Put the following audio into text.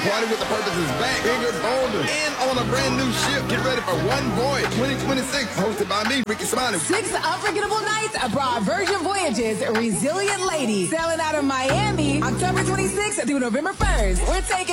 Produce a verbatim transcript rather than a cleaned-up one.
Party with the Purpose is back, bigger, bolder, and on a brand new ship. Get ready for One Voyage twenty twenty-six, hosted by me, Ricky Smiley. Six unforgettable nights abroad. Virgin Voyages, Resilient Lady, sailing out of Miami, October twenty-sixth through November first. We're taking